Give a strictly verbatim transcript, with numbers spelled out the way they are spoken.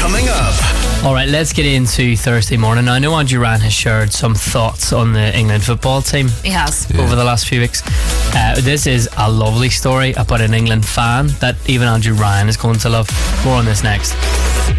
Coming up. Alright, let's get into Thursday morning. Now, I know Andrew Ryan has shared some thoughts on the England football team. He has. Over the last few weeks. Uh, this is a lovely story about an England fan that even Andrew Ryan is going to love. More on this next.